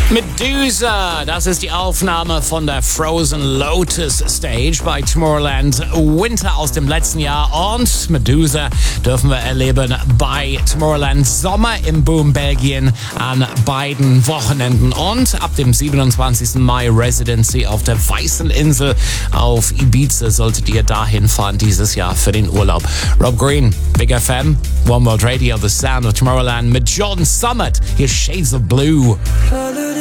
Medusa, das ist die Aufnahme von der Frozen Lotus Stage bei Tomorrowland Winter aus dem letzten Jahr. Und Medusa dürfen wir erleben bei Tomorrowland Sommer im Boom Belgien an beiden Wochenenden. Und ab dem 27. Mai Residency auf der Weißen Insel auf Ibiza solltet ihr dahin fahren dieses Jahr für den Urlaub. Rob Green, Big FM, One World Radio, The Sound of Tomorrowland mit Jordan Summit. Hier Shades of Blue.